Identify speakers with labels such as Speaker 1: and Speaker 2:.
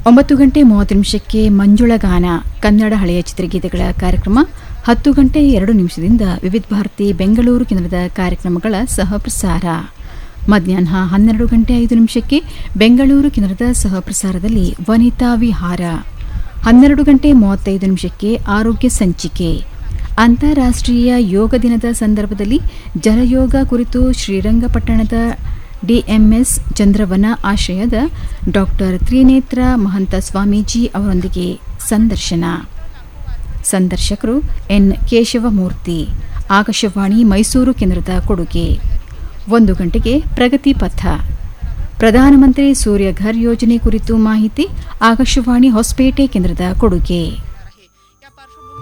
Speaker 1: 9:30 ಮಂಜುಳಗಾನ ಕನ್ನಡ ಹಳೆಯ ಚಿತ್ರಗೀತೆಗಳ ಕಾರ್ಯಕ್ರಮ. 10:02 ವಿವಿಧ ಭಾರತಿ ಬೆಂಗಳೂರು ಕೇಂದ್ರದ ಕಾರ್ಯಕ್ರಮಗಳ ಸಹಪ್ರಸಾರ. ಮಧ್ಯಾಹ್ನ 12:05 ಬೆಂಗಳೂರು ಕೇಂದ್ರದ ಸಹಪ್ರಸಾರದಲ್ಲಿ ವನಿತಾ ವಿಹಾರ. 12:35 ಆರೋಗ್ಯ ಸಂಚಿಕೆ. ಅಂತಾರಾಷ್ಟ್ರೀಯ ಯೋಗ ದಿನದ ಸಂದರ್ಭದಲ್ಲಿ ಜಲಯೋಗ ಕುರಿತು ಶ್ರೀರಂಗಪಟ್ಟಣದ ಡಿಎಂಎಸ್ ಚಂದ್ರವನ ಆಶ್ರಯದ ಡಾ ತ್ರಿನೇತ್ರ ಮಹಂತ ಸ್ವಾಮೀಜಿ ಅವರೊಂದಿಗೆ ಸಂದರ್ಶನ. ಸಂದರ್ಶಕರು ಎನ್ ಕೇಶವಮೂರ್ತಿ. ಆಕಾಶವಾಣಿ ಮೈಸೂರು ಕೇಂದ್ರದ ಕೊಡುಗೆ. 1 ಗಂಟೆಗೆ ಪ್ರಗತಿ ಪಥ. ಪ್ರಧಾನಮಂತ್ರಿ ಸೂರ್ಯಘರ್ ಯೋಜನೆ ಕುರಿತು ಮಾಹಿತಿ. ಆಕಾಶವಾಣಿ ಹೊಸಪೇಟೆ ಕೇಂದ್ರದ ಕೊಡುಗೆ.